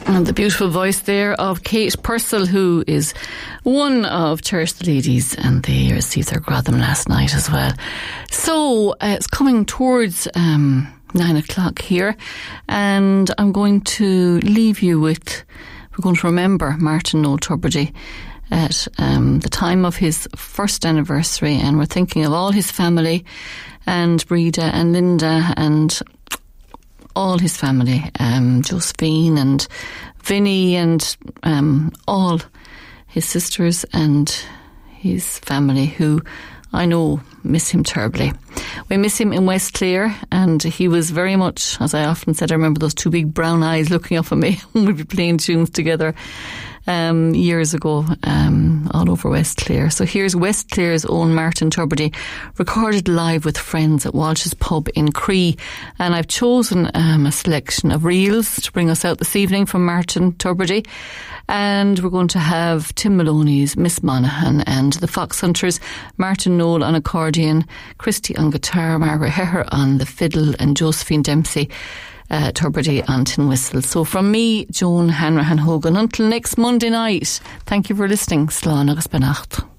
And the beautiful voice there of Kate Purcell, who is one of Cherish the Ladies, and they received their Gratham last night as well. So it's coming towards 9 o'clock here, and I'm going to leave you with, we're going to remember Martin Noel Tubridy at the time of his first anniversary, and we're thinking of all his family, and Breda and Linda and all his family, Josephine and Vinny and all his sisters and his family, who I know miss him terribly. We miss him in West Clare, and he was very much, as I often said, I remember those two big brown eyes looking up at me when we'd be playing tunes together years ago, all over West Clare. So here's West Clare's own Martin Tubridy, recorded live with friends at Walsh's Pub in Cree. And I've chosen a selection of reels to bring us out this evening from Martin Tubridy. And we're going to have Tim Maloney's Miss Monaghan, and the Fox Hunters, Martin Noel on accordion, Christy on guitar, Margaret Heher on the fiddle, and Josephine Dempsey Tubridy on tin whistle. So from me, Joan Hanrahan Hogan, until next Monday night, thank you for listening. Slán agus benacht.